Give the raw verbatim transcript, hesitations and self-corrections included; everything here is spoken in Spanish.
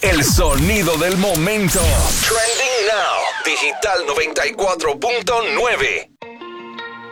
El sonido del momento. Trending Now. Digital noventa y cuatro punto nueve.